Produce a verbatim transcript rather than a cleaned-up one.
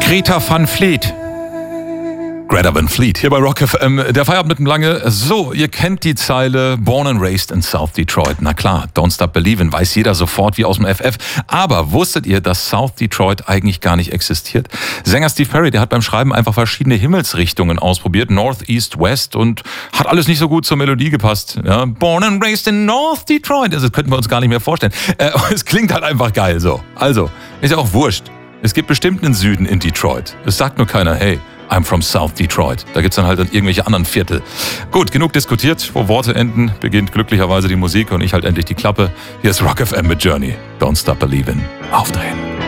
Greta Van Fleet. Greta Van Fleet, hier bei Rock F M. Der Feierabend mit dem Lange. So, ihr kennt die Zeile Born and Raised in South Detroit. Na klar, Don't Stop Believin' weiß jeder sofort wie aus dem F F. Aber wusstet ihr, dass South Detroit eigentlich gar nicht existiert? Sänger Steve Perry, der hat beim Schreiben einfach verschiedene Himmelsrichtungen ausprobiert. North, East, West und hat alles nicht so gut zur Melodie gepasst. Ja, Born and Raised in North Detroit. Das könnten wir uns gar nicht mehr vorstellen. Äh, es klingt halt einfach geil so. Also, ist ja auch wurscht. Es gibt bestimmt einen Süden in Detroit. Es sagt nur keiner, hey, I'm from South Detroit. Da gibt's dann halt dann irgendwelche anderen Viertel. Gut, genug diskutiert. Wo Worte enden, beginnt glücklicherweise die Musik und ich halt endlich die Klappe. Hier ist Rock F M mit Journey. Don't Stop Believin'. Aufdrehen.